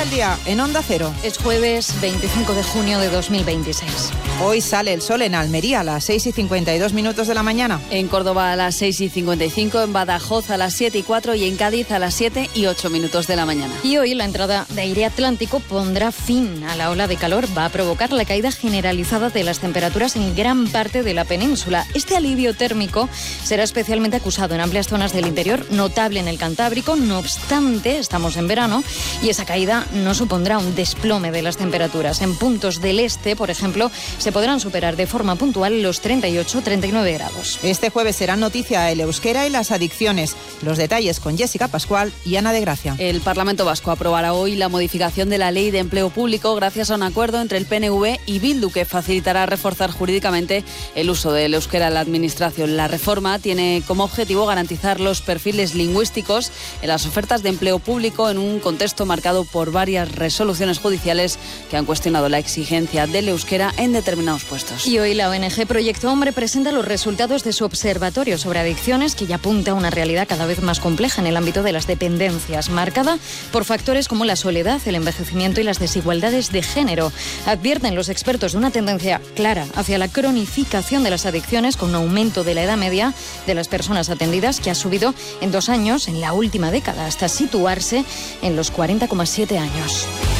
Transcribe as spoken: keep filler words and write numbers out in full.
del día en Onda Cero. Es jueves veinticinco de junio de dos mil veintiséis. Hoy sale el sol en Almería a las seis y cincuenta y dos minutos de la mañana. En Córdoba a las seis y cincuenta y cinco, en Badajoz a las siete y cuatro y en Cádiz a las siete y ocho minutos de la mañana. Y hoy la entrada de aire atlántico pondrá fin a la ola de calor. Va a provocar la caída generalizada de las temperaturas en gran parte de la península. Este alivio térmico será especialmente acusado en amplias zonas del interior, notable en el Cantábrico. No obstante, estamos en verano y esa caída no supondrá un desplome de las temperaturas. En puntos del este, por ejemplo, se podrán superar de forma puntual los treinta y ocho a treinta y nueve grados. Este jueves será noticia el euskera y las adicciones. Los detalles con Jessica Pascual y Ana de Gracia. El Parlamento Vasco aprobará hoy la modificación de la Ley de Empleo Público gracias a un acuerdo entre el P N V y Bildu que facilitará reforzar jurídicamente el uso del euskera en la administración. La reforma tiene como objetivo garantizar los perfiles lingüísticos en las ofertas de empleo público en un contexto marcado por varias resoluciones judiciales que han cuestionado la exigencia del euskera en determinados puestos. Y hoy la O N G Proyecto Hombre presenta los resultados de su observatorio sobre adicciones, que ya apunta a una realidad cada vez más compleja en el ámbito de las dependencias, marcada por factores como la soledad, el envejecimiento y las desigualdades de género. Advierten los expertos de una tendencia clara hacia la cronificación de las adicciones, con un aumento de la edad media de las personas atendidas que ha subido en dos años en la última década hasta situarse en los cuarenta coma siete años.